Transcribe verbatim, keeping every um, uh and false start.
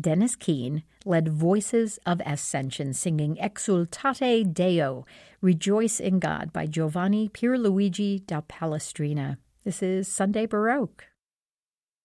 Dennis Keane led Voices of Ascension, singing Exultate Deo, Rejoice in God, by Giovanni Pierluigi da Palestrina. This is Sunday Baroque.